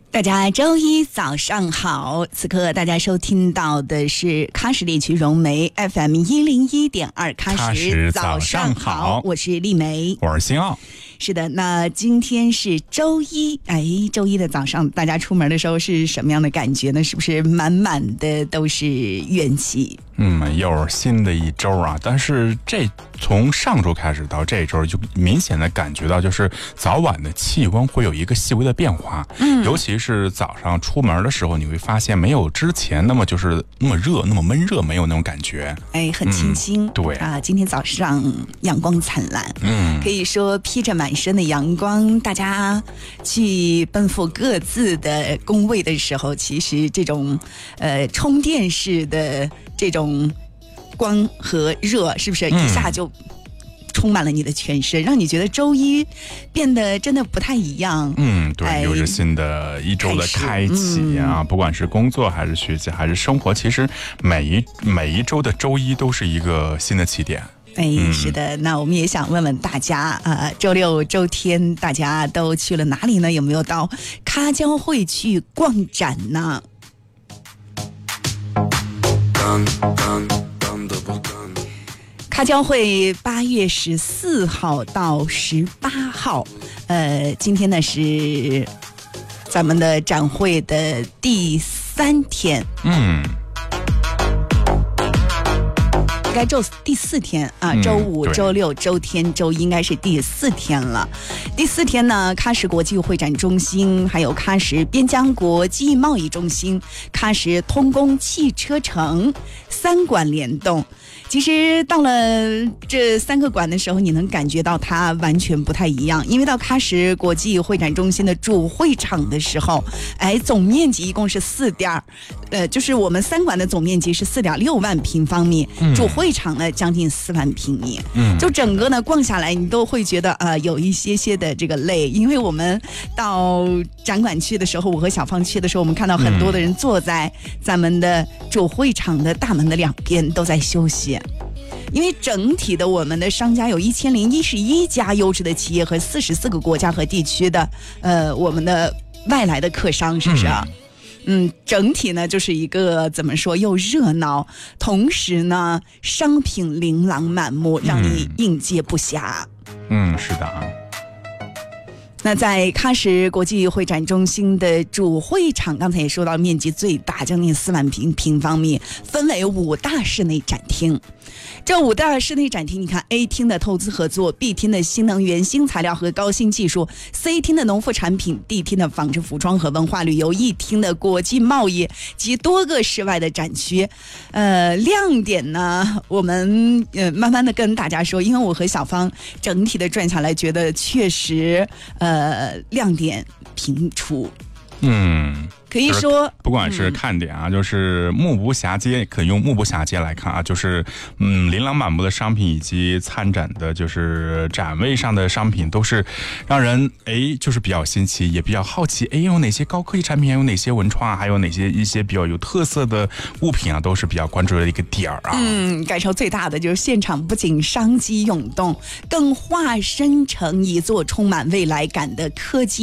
大家周一早上好，此刻大家收听到的是喀什地区融媒 FM 101.2喀什早上好，我是丽梅， 我是新奥。 是的，那今天是周一，周一的早上大家出门的时候是什么样的感觉呢？是不是满满的都是元气？ 又是新的一周啊！但是从上周开始到这周，就明显的感觉到，就是早晚的气温会有一个细微的变化。尤其是早上出门的时候，你会发现没有之前那么热、那么闷热，没有那种感觉。 很清新。 对啊，今天早上阳光灿烂。可以说披着满身的阳光，大家去奔赴各自的工位的时候，其实这种充电式的这种光和热，是不是一下就充满了你的全身，让你觉得周一变得真的不太一样。 对，又是新的一周的开启啊！不管是工作还是学习还是生活，其实每一周的周一都是一个新的起点。 是的，那我们也想问问大家，周六周天大家都去了哪里呢？有没有到咖交会去逛展呢？咖交会8月14号到18号，今天呢是咱们的展会的第3天。应该第4天啊，周五、周六、周天、周一应该是第4天了。第4天呢，喀什国际会展中心，还有喀什边疆国际贸易中心、喀什通工汽车城3馆联动。其实到了这3个馆的时候，你能感觉到它完全不太一样，因为到喀什国际会展中心的主会场的时候，总面积一共是就是我们3馆的总面积是4.6万平方米，主会场呢将近4万平米。就整个呢逛下来，你都会觉得有一些的这个累，因为我们到展馆去的时候，我和小芳去的时候，我们看到很多的人坐在咱们的主会场的大门的2边都在休息。因为整体的我们的商家有1011家优质的企业和44个国家和地区的我们的外来的客商，是不是啊？整体呢就是一个怎么说，又热闹，同时呢商品琳琅满目，让你应接不暇。 是的啊。 那在喀什国际会展中心的主会场，刚才也说到面积最大，将近4万平方米，分为5大室内展厅。这5大室内展厅，你看 A 厅的投资合作， B 厅的新能源、新材料和高新技术， C 厅的农副产品， D 厅的纺织服装和文化旅游， E 厅的国际贸易及多个室外的展区。亮点呢，我们慢慢的跟大家说，因为我和小芳整体的转下来，觉得确实亮点频出。可以说不管是看点啊，就是目不暇接，可以用目不暇接来看啊，就是琳琅满目的商品以及参展的就是展位上的商品，都是让人就是比较新奇，也比较好奇，有哪些高科技产品，有哪些文创啊，还有哪些一些比较有特色的物品啊，都是比较关注的一个点啊。 感受最大的就是现场不仅商机涌动，更化身成一座充满未来感的科技